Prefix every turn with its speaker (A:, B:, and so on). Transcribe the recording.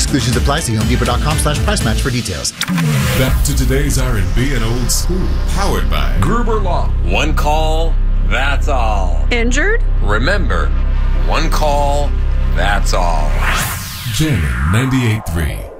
A: Exclusions apply. See HomeDepot.com/price match for details.
B: Back to today's R&B and old school. Powered by Gruber Law.
C: One call, that's all.
D: Injured?
C: Remember, one call, that's all.
B: Jammin' 98.3.